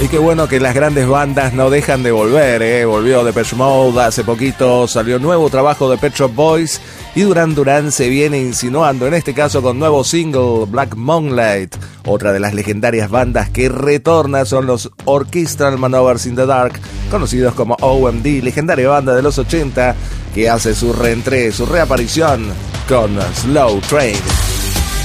Y qué bueno que las grandes bandas no dejan de volver, ¿eh? Volvió Depeche Mode hace poquito, salió nuevo trabajo de Pet Shop Boys y Duran Duran se viene insinuando, en este caso con nuevo single, Black Moonlight. Otra de las legendarias bandas que retorna son los Orchestral Maneuvers in the Dark, conocidos como OMD, legendaria banda de los 80 que hace su reaparición con Slow Train.